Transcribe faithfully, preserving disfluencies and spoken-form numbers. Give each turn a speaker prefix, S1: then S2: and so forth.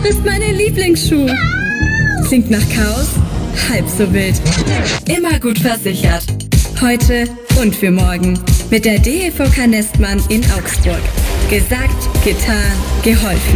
S1: ist meine Lieblingsschuh. Klingt nach Chaos? Halb so wild. Immer gut versichert. Heute und für morgen. Mit der D E V K Nestmann in Augsburg. Gesagt, getan, geholfen.